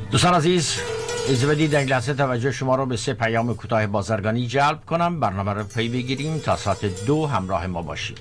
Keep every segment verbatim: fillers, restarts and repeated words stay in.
دوستان عزیز، اجازه بدید در این لحظه توجه شما را به سه پیام کوتاه بازرگانی جلب کنم. برنامه را پی بگیریم تا ساعت دو همراه ما باشید.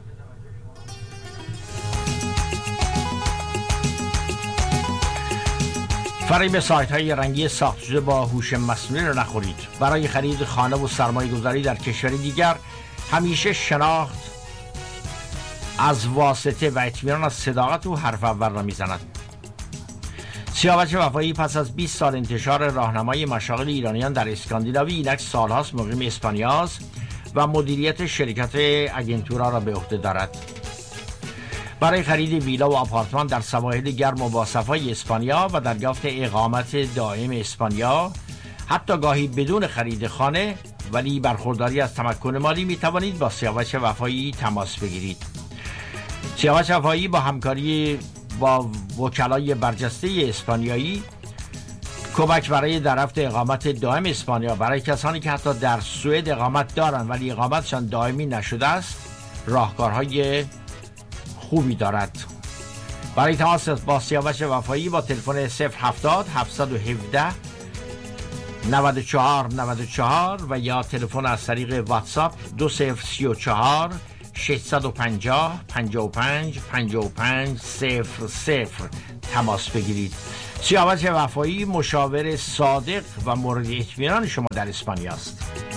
فریب سایت های رنگی ساخته شده با هوش مصنوعی را نخورید. برای خرید خانه و سرمایه گذاری در کشوری دیگر همیشه شناخت از واسطه و اطمینان از صداقت و حرف اول را میزند. سیاوش وفایی پس از بیست سال انتشار راهنمای مشاغل ایرانیان در اسکاندیناوی، اینک سالهاست مقیم اسپانیاست و مدیریت شرکت اگنتورا را به عهده دارد. برای خرید ویلا و آپارتمان در سواحل گرم و باصفای اسپانیا و دریافت اقامت دائم اسپانیا، حتی گاهی بدون خرید خانه ولی برخورداری از تمکن مالی، می توانید با سیاوش وفایی تماس بگیرید. سیاوش وفایی با همکاری با وکلای برجسته اسپانیایی کمک برای دریافت اقامت دائم اسپانیا برای کسانی که حتی در سوئد اقامت دارند ولی اقامتشان دائمی نشده است راهکارهای خوبی دارد. برای تماس با سیاوش وفایی با تلفن صفر هفتاد هفتصد و هفده نود و چهار نود و چهار و یا تلفن از طریق واتساپ دو صفر سی و چهار ششصد و پنجاه پنجاه و پنج پنجاه و پنج صفر صفر تماس بگیرید. سیاوش وفایی مشاور صادق و مورد اطمینان شما در اسپانیا است.